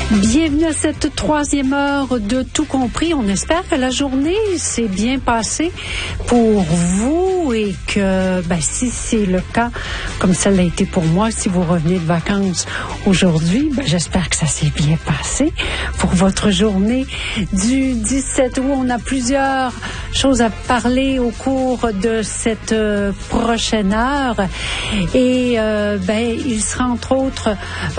Bienvenue à cette troisième heure de Tout compris. On espère que la journée s'est bien passée pour vous et que, si c'est le cas, comme ça l'a été pour moi, si vous revenez de vacances aujourd'hui, j'espère que ça s'est bien passé pour votre journée du 17 août. On a plusieurs choses à parler au cours de cette prochaine heure et il sera entre autres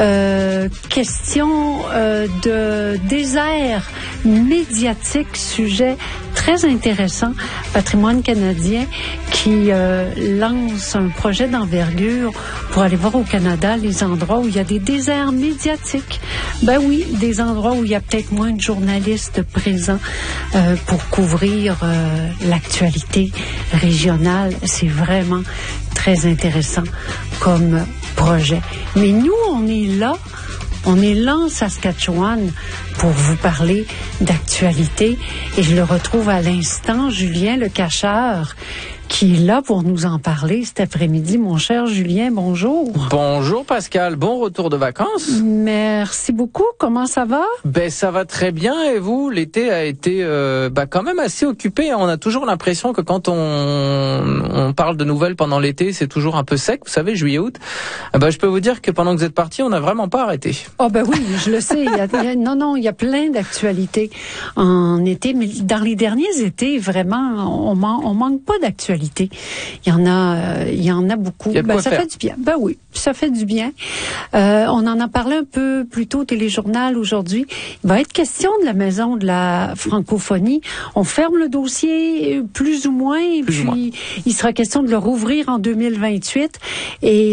question de désert médiatique, sujet très intéressant. Patrimoine canadien qui lance un projet d'envergure pour aller voir au Canada les endroits où il y a des déserts médiatiques. Oui, des endroits où il y a peut-être moins de journalistes présents pour couvrir l'actualité régionale. C'est vraiment très intéressant comme projet. Mais nous, on est là en Saskatchewan pour vous parler d'actualité. Et je le retrouve à l'instant, Julien Le Cacheur, qui est là pour nous en parler cet après-midi. Mon cher Julien, bonjour. Bonjour Pascal, bon retour de vacances. Merci beaucoup, comment ça va? Ça va très bien, et vous? L'été a été quand même assez occupé. On a toujours l'impression que quand on parle de nouvelles pendant l'été, c'est toujours un peu sec, vous savez, juillet-août. Je peux vous dire que pendant que vous êtes partis, on n'a vraiment pas arrêté. Oui, je le sais. Il y a plein d'actualités en été, mais dans les derniers étés, vraiment, on manque pas d'actualité. Il y en a beaucoup. Ça fait du bien. Oui, ça fait du bien. On en a parlé un peu plus tôt au téléjournal aujourd'hui. Il va être question de la Maison de la francophonie. On ferme le dossier plus ou moins, puis il sera question de le rouvrir en 2028. Et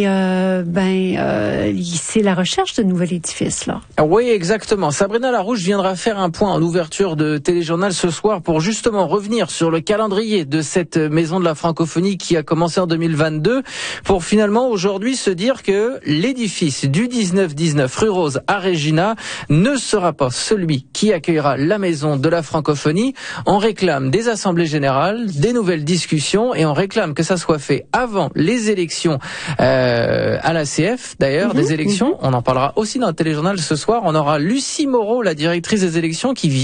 c'est la recherche de nouvel édifice là. Oui, exactement. Sabrina Larouche viendra faire un point en ouverture de téléjournal ce soir pour justement revenir sur le calendrier de cette Maison de la francophonie qui a commencé en 2022 pour finalement aujourd'hui se dire que l'édifice du 1919 rue Rose à Regina ne sera pas celui qui accueillera la Maison de la francophonie. On réclame des assemblées générales, des nouvelles discussions et on réclame que ça soit fait avant les élections à l'ACF d'ailleurs, des élections. On en parlera aussi dans le téléjournal ce soir. On aura Lucie Moreau, la directrice des élections, qui vient